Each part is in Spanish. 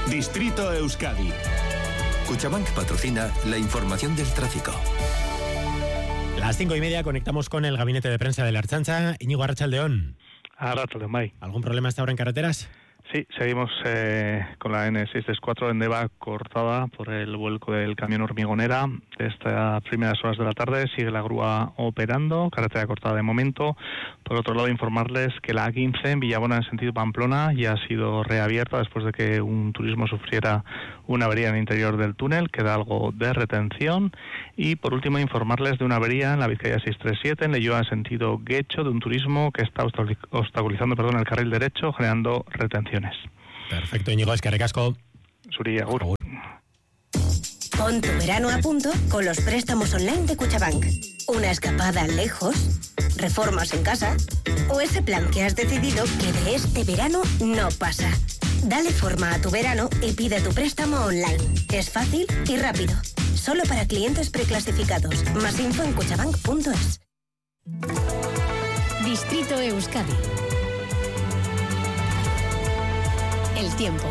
Distrito Euskadi. Cuchabank patrocina la información del tráfico. Las 5:30 conectamos con el gabinete de prensa de la Ertzaintza. Íñigo, Arratsaldeón. Arratsaldeón, bai. ¿Algún problema hasta ahora en carreteras? Sí, seguimos con la N634 en Deva cortada por el vuelco del camión hormigonera. Estas primeras horas de la tarde sigue la grúa operando, carretera cortada de momento. Por otro lado, informarles que la A15 en Villabona en sentido Pamplona ya ha sido reabierta después de que un turismo sufriera una avería en el interior del túnel, queda algo de retención. Y por último, informarles de una avería en la Vizcaya 637 en Leioa en sentido Guecho, de un turismo que está obstaculizando el carril derecho, generando retenciones. Perfecto, Íñigo, eskerrik asko. Zuri, agur. Pon tu verano a punto con los préstamos online de Cuchabank. Una escapada lejos, reformas en casa o ese plan que has decidido que de este verano no pasa. Dale forma a tu verano y pide tu préstamo online. Es fácil y rápido. Solo para clientes preclasificados. Más info en cuchabank.es. Distrito Euskadi. El tiempo.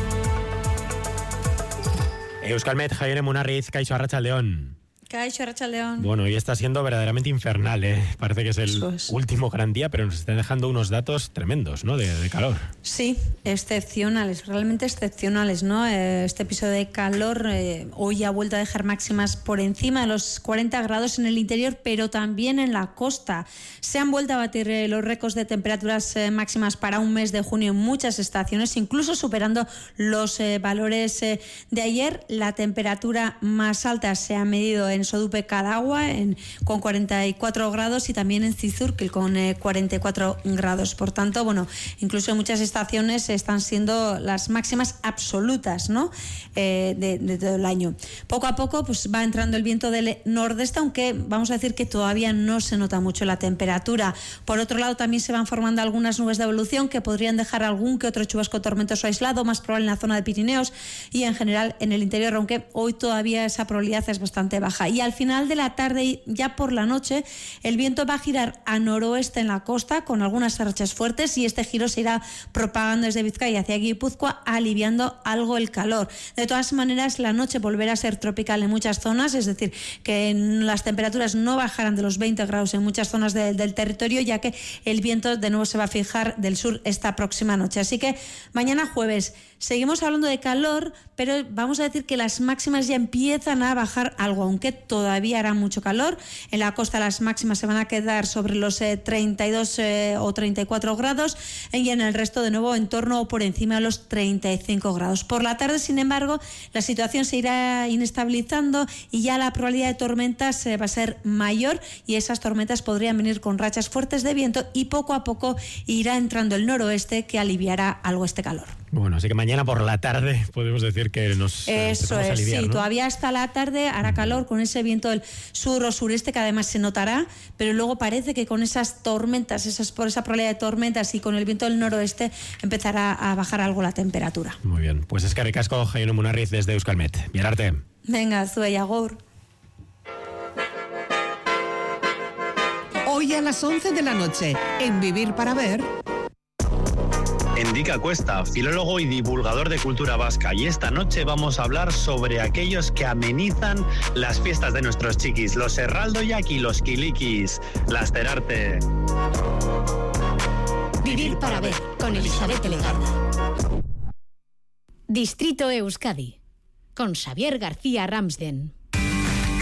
Euskalmet, Javier Munarriz, Kaixo, Arratsaldeón. Kaixo, Arratsaldeón. Bueno, hoy está siendo verdaderamente infernal, ¿eh? Parece que es el último gran día, pero nos están dejando unos datos tremendos, ¿no? De calor. Sí, excepcionales, realmente excepcionales, ¿no? Este episodio de calor hoy ha vuelto a dejar máximas por encima de los 40 grados en el interior, pero también en la costa. Se han vuelto a batir los récords de temperaturas máximas para un mes de junio en muchas estaciones, incluso superando los valores de ayer. La temperatura más alta se ha medido en Sodupe Cadagua con 44 grados y también en Cizurquil con 44 grados. Por tanto, bueno, incluso en muchas estaciones están siendo las máximas absolutas, ¿no? de todo el año. Poco a poco pues va entrando el viento del nordeste, aunque vamos a decir que todavía no se nota mucho la temperatura. Por otro lado, también se van formando algunas nubes de evolución que podrían dejar algún que otro chubasco tormentoso aislado, más probable en la zona de Pirineos y en general en el interior, aunque hoy todavía esa probabilidad es bastante baja. Y al final de la tarde y ya por la noche, el viento va a girar a noroeste en la costa con algunas rachas fuertes y este giro se irá propagando desde Vizcaya hacia Guipúzcoa, aliviando algo el calor. De todas maneras, la noche volverá a ser tropical en muchas zonas, es decir, que las temperaturas no bajarán de los 20 grados en muchas zonas del territorio, ya que el viento de nuevo se va a fijar del sur esta próxima noche. Así que mañana jueves seguimos hablando de calor, pero vamos a decir que las máximas ya empiezan a bajar algo, aunque todavía hará mucho calor. En la costa las máximas se van a quedar sobre los 32 o 34 grados y en el resto de nuevo en torno o por encima de los 35 grados. Por la tarde, sin embargo, la situación se irá inestabilizando y ya la probabilidad de tormentas va a ser mayor y esas tormentas podrían venir con rachas fuertes de viento y poco a poco irá entrando el noroeste que aliviará algo este calor. Bueno, así que mañana por la tarde podemos decir que nos empezamos a aliviar, sí, ¿no? Todavía hasta la tarde hará calor con ese viento del sur o sureste que además se notará, pero luego parece que con esas tormentas, por esa probabilidad de tormentas y con el viento del noroeste empezará a bajar algo la temperatura. Muy bien, pues eskerrik asko, Jaime Munarriz desde Euskalmet. Bien arte. Venga, zuei agur. Hoy a las 11 de la noche, en Vivir para Ver. Enrique Cuesta, filólogo y divulgador de cultura vasca, y esta noche vamos a hablar sobre aquellos que amenizan las fiestas de nuestros chiquis, los Herraldoyak y los Kilikis, las Terarte. Vivir para Ver, con Elizabeth Legarda. Distrito Euskadi, con Xavier García Ramsden.